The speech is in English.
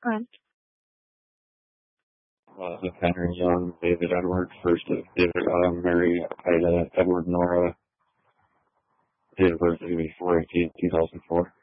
Good. Of Henry Young, David Edward, first of David, Mary, Ida, Edward, Nora, date of birth 4/18/2004.